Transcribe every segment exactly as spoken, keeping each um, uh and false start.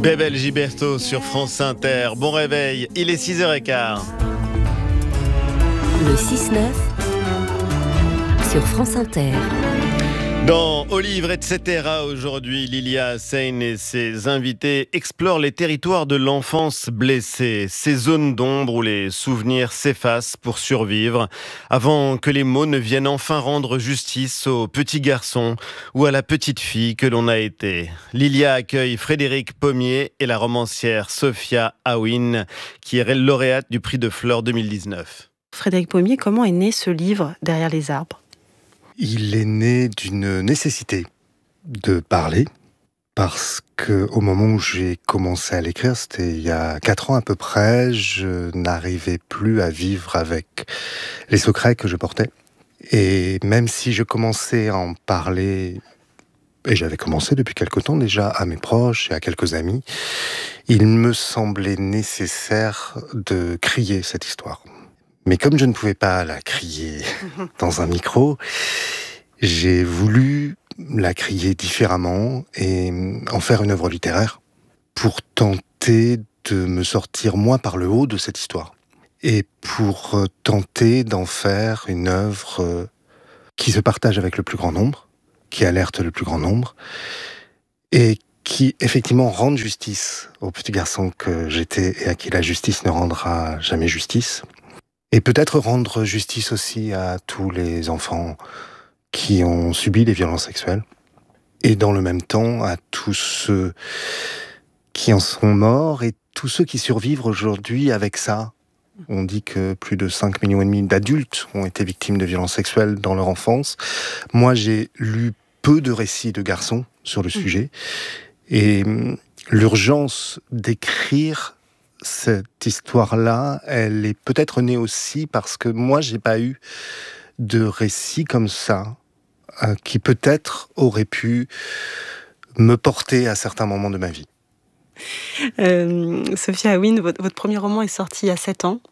Bébel Gilberto sur France Inter. Bon réveil, il est six heures quinze. Le six neuf sur France Inter. Dans Au livre, et cetera, aujourd'hui, Lilia Hassane et ses invités explorent les territoires de l'enfance blessée, ces zones d'ombre où les souvenirs s'effacent pour survivre, avant que les mots ne viennent enfin rendre justice au petit garçon ou à la petite fille que l'on a été. Lilia accueille Frédéric Pommier et la romancière Sophia Aouine, qui est lauréate du prix de Fleurs deux mille dix-neuf. Frédéric Pommier, comment est né ce livre Derrière les arbres ? Il est né d'une nécessité de parler, parce qu'au moment où j'ai commencé à l'écrire, c'était il y a quatre ans à peu près, je n'arrivais plus à vivre avec les secrets que je portais. Et même si je commençais à en parler, et j'avais commencé depuis quelque temps déjà à mes proches et à quelques amis, il me semblait nécessaire de crier cette histoire. Mais comme je ne pouvais pas la crier dans un micro, j'ai voulu la crier différemment et en faire une œuvre littéraire pour tenter de me sortir moi par le haut de cette histoire et pour tenter d'en faire une œuvre qui se partage avec le plus grand nombre, qui alerte le plus grand nombre et qui effectivement rende justice au petit garçon que j'étais et à qui la justice ne rendra jamais justice. Et peut-être rendre justice aussi à tous les enfants qui ont subi des violences sexuelles. Et dans le même temps, à tous ceux qui en sont morts et tous ceux qui survivent aujourd'hui avec ça. On dit que plus de cinq millions et demi d'adultes ont été victimes de violences sexuelles dans leur enfance. Moi, j'ai lu peu de récits de garçons sur le sujet. Et l'urgence d'écrire cette histoire-là, elle est peut-être née aussi parce que moi, j'ai pas eu de récit comme ça euh, qui peut-être aurait pu me porter à certains moments de ma vie. Euh, Sophia Aouine, votre, votre premier roman est sorti il y a sept ans.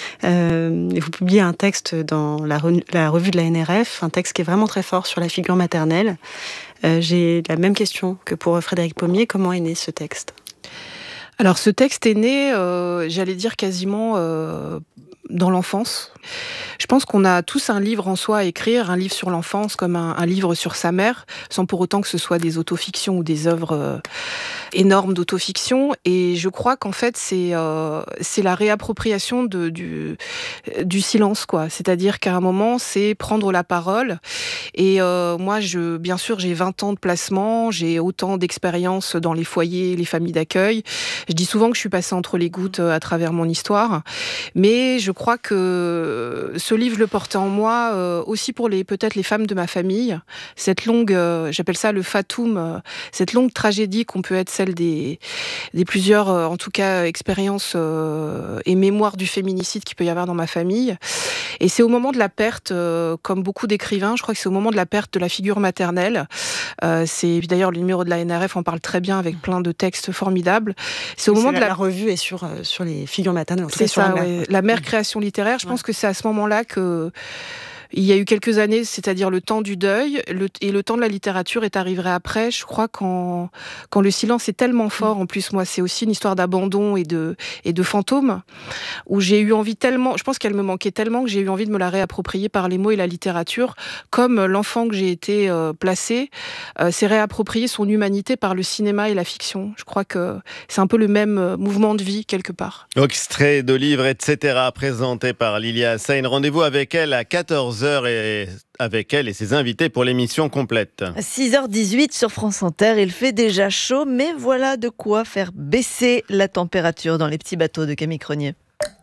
Euh, et vous publiez un texte dans la, re, la revue de la N R F, un texte qui est vraiment très fort sur la figure maternelle. Euh, j'ai la même question que pour Frédéric Pommier. Comment est né ce texte ? Alors ce texte est né, euh, j'allais dire quasiment euh, dans l'enfance. Je pense qu'on a tous un livre en soi à écrire, un livre sur l'enfance comme un, un livre sur sa mère, sans pour autant que ce soit des autofictions ou des œuvres euh, énormes d'autofiction. Et je crois qu'en fait c'est euh, c'est la réappropriation de, du du silence, quoi. C'est-à-dire qu'à un moment c'est prendre la parole. Et euh, moi, je bien sûr j'ai vingt ans de placement, j'ai autant d'expérience dans les foyers, les familles d'accueil. Je dis souvent que je suis passée entre les gouttes à travers mon histoire, mais je crois que ce livre le portait en moi euh, aussi pour les peut-être les femmes de ma famille. Cette longue, euh, j'appelle ça le fatum, euh, cette longue tragédie qu'on peut être celle des des plusieurs, euh, en tout cas, expériences euh, et mémoires du féminicide qu'il peut y avoir dans ma famille. Et c'est au moment de la perte, euh, comme beaucoup d'écrivains, je crois que c'est au moment de la perte de la figure maternelle. Euh, c'est d'ailleurs le numéro de la N R F en parle très bien avec plein de textes formidables. C'est au moment c'est de la, la... la revue est sur euh, sur les figures maternelles. En tout C'est cas, sur ça, la mère. ouais. La mère création littéraire. Je Ouais. pense que c'est à ce moment-là que il y a eu quelques années, c'est-à-dire le temps du deuil, le, et le temps de la littérature est arrivé après. Je crois quand quand le silence est tellement fort. En plus, moi, c'est aussi une histoire d'abandon et de et de fantômes où j'ai eu envie tellement. Je pense qu'elle me manquait tellement que j'ai eu envie de me la réapproprier par les mots et la littérature, comme l'enfant que j'ai été euh, placé euh, s'est réapproprié son humanité par le cinéma et la fiction. Je crois que c'est un peu le même euh, mouvement de vie quelque part. Extrait de livre, et cetera, présenté par Lilia Hassane. Rendez-vous avec elle à quatorze heures et avec elle et ses invités pour l'émission complète. six heures dix-huit sur France Inter, il fait déjà chaud, mais voilà de quoi faire baisser la température dans les petits bateaux de Camille Cronier.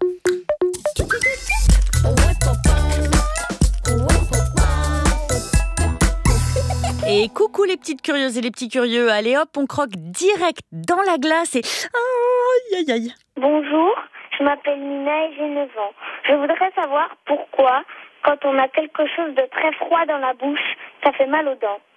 Et coucou les petites curieuses et les petits curieux, allez hop, on croque direct dans la glace et... Aïe aïe aïe. Bonjour, je m'appelle Nina et j'ai neuf ans. Je voudrais savoir pourquoi, quand on a quelque chose de très froid dans la bouche, ça fait mal aux dents.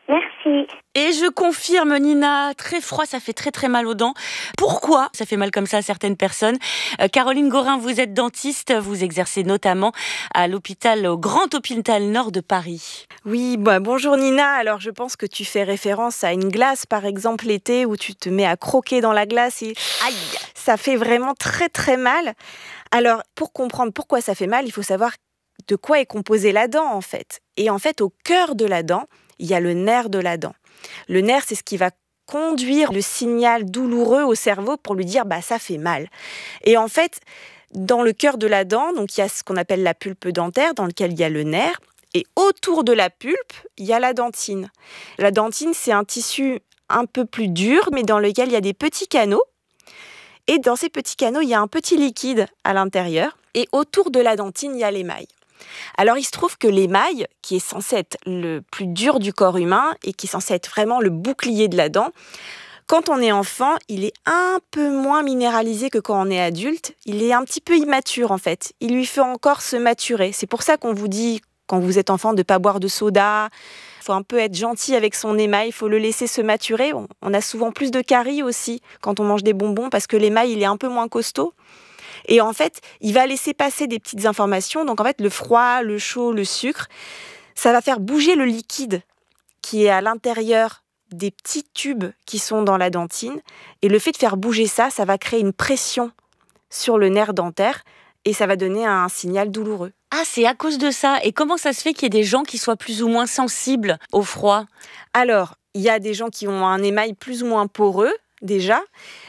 Merci. Et je confirme, Nina, très froid, ça fait très très mal aux dents. Pourquoi ça fait mal comme ça à certaines personnes? euh, Caroline Gorin, vous êtes dentiste, vous exercez notamment à l'hôpital, au Grand Hôpital Nord de Paris. Oui, bah, bonjour Nina. Alors je pense que tu fais référence à une glace, par exemple l'été, où tu te mets à croquer dans la glace et Aïe! ça fait vraiment très très mal. Alors pour comprendre pourquoi ça fait mal, il faut savoir de quoi est composée la dent en fait. Et en fait, au cœur de la dent, il y a le nerf de la dent. Le nerf, c'est ce qui va conduire le signal douloureux au cerveau pour lui dire bah ça fait mal. Et en fait, dans le cœur de la dent, donc il y a ce qu'on appelle la pulpe dentaire dans lequel il y a le nerf, et autour de la pulpe, il y a la dentine. La dentine, c'est un tissu un peu plus dur, mais dans lequel il y a des petits canaux. Et dans ces petits canaux, il y a un petit liquide à l'intérieur. Et autour de la dentine, il y a l'émail. Alors, il se trouve que l'émail, qui est censé être le plus dur du corps humain et qui est censé être vraiment le bouclier de la dent, quand on est enfant, il est un peu moins minéralisé que quand on est adulte. Il est un petit peu immature, en fait. Il lui fait encore se maturer. C'est pour ça qu'on vous dit, quand vous êtes enfant, de ne pas boire de soda. Il faut un peu être gentil avec son émail, il faut le laisser se maturer. On a souvent plus de caries aussi quand on mange des bonbons parce que l'émail, il est un peu moins costaud. Et en fait, il va laisser passer des petites informations. Donc en fait, le froid, le chaud, le sucre, ça va faire bouger le liquide qui est à l'intérieur des petits tubes qui sont dans la dentine. Et le fait de faire bouger ça, ça va créer une pression sur le nerf dentaire et ça va donner un signal douloureux. Ah, c'est à cause de ça. Et comment ça se fait qu'il y ait des gens qui soient plus ou moins sensibles au froid? Alors, il y a des gens qui ont un émail plus ou moins poreux, déjà.